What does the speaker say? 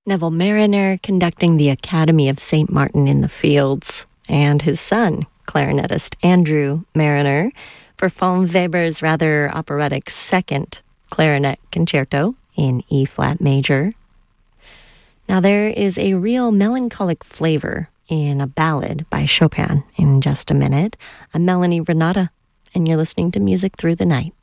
Neville Marriner conducting the Academy of St. Martin in the Fields, and his son, clarinetist Andrew Marriner, performed Weber's rather operatic second clarinet concerto in E-flat major. Now, there is a real melancholic flavor in a ballad by Chopin in just a minute. I'm Melanie Renata, and you're listening to Music Through the Night.